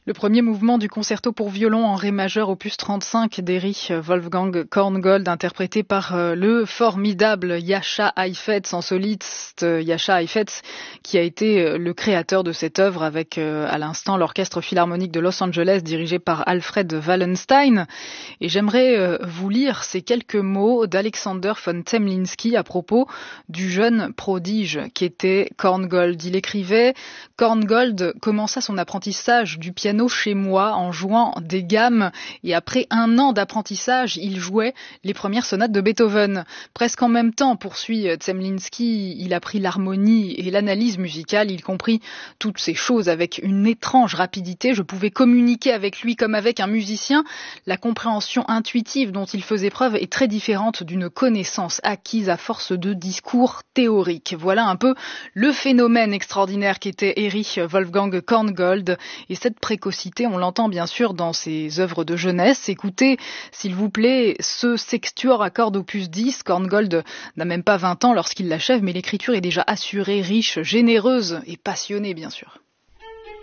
Le premier mouvement du concerto pour violon en ré majeur opus 35 d'Erich Wolfgang Korngold, interprété par le formidable Jascha Heifetz, en soliste. Jascha Heifetz qui a été le créateur de cette œuvre avec à l'instant l'Orchestre Philharmonique de Los Angeles dirigé par Alfred Wallenstein. Et j'aimerais vous lire ces quelques mots d'Alexander von Zemlinsky à propos du jeune prodige qu'était Korngold. Il écrivait: Korngold commença son apprentissage du piano chez moi en jouant des gammes et après 1 an d'apprentissage, il jouait les premières sonates de Beethoven. Presque en même temps, poursuit Zemlinsky, il apprit l'harmonie et l'analyse musicale, il comprit toutes ces choses avec une étrange rapidité. Je pouvais communiquer avec lui comme avec un musicien. La compréhension intuitive dont il faisait preuve est très différente d'une connaissance acquise à force de discours théoriques. Voilà un peu le phénomène extraordinaire qu'était Erich Wolfgang Korngold, et cette précocité, on l'entend bien sûr dans ses œuvres de jeunesse. Écoutez, s'il vous plaît, ce sextuor à cordes opus 10, Korngold n'a même pas 20 ans lorsqu'il l'achève, mais l'écriture est déjà assurée, riche, généreuse et passionnée bien sûr.